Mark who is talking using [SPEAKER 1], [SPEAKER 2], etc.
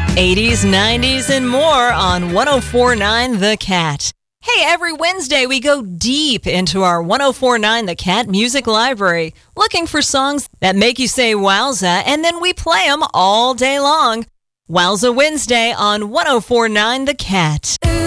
[SPEAKER 1] 80s, 90s, and more on 104.9 The Cat. Hey, every Wednesday we go deep into our 104.9 The Cat music library, looking for songs that make you say wowza, and then we play them all day long. Wowza Wednesday on 104.9 The Cat.